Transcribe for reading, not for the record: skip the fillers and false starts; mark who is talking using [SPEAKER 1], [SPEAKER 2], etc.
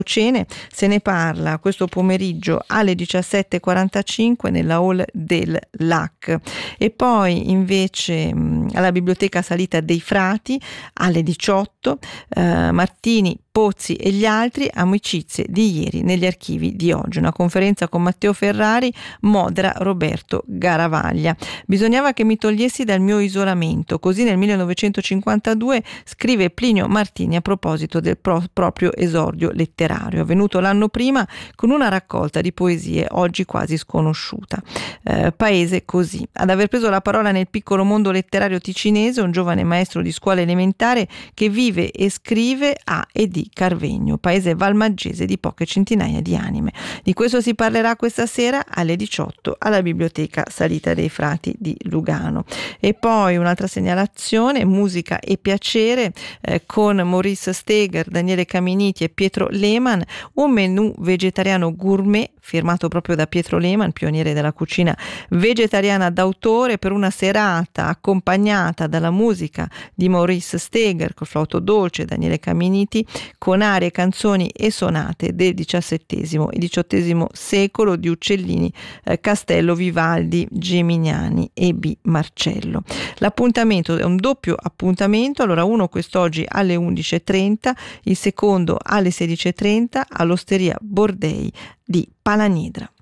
[SPEAKER 1] Cene, se ne parla questo pomeriggio alle 17:45 nella hall del LAC. E poi invece alla Biblioteca Salita dei Frati alle 18 Martini, Pozzi e gli altri, amicizie di ieri negli archivi di oggi. Una conferenza con Matteo Ferrari, modera Roberto Garavaglia. Bisognava che mi togliessi dal mio isolamento, così nel 1952 scrive Plinio Martini a proposito del proprio esordio letterario, avvenuto l'anno prima con una raccolta di poesie oggi quasi sconosciuta. Paese così. Ad aver preso la parola nel piccolo mondo letterario ticinese un giovane maestro di scuola elementare che vive e scrive a e di Carvegno, paese valmaggese di poche centinaia di anime. Di questo si parlerà questa sera alle 18 alla Biblioteca Salita dei Frati di Lugano. E poi un'altra segnalazione, musica e piacere con Maurice Steger, Daniele Caminiti e Pietro Lehmann, un menù vegetariano gourmet firmato proprio da Pietro Lehmann, pioniere della cucina vegetariana d'autore, per una serata accompagnata dalla musica di Maurice Steger col flauto dolce, Daniele Caminiti con arie, canzoni e sonate del XVII e XVIII secolo di Uccellini, Castello, Vivaldi, Geminiani e B. Marcello. L'appuntamento è un doppio appuntamento, allora uno quest'oggi alle 11:30, il secondo alle 16:30 all'Osteria Bordei di Palanidra.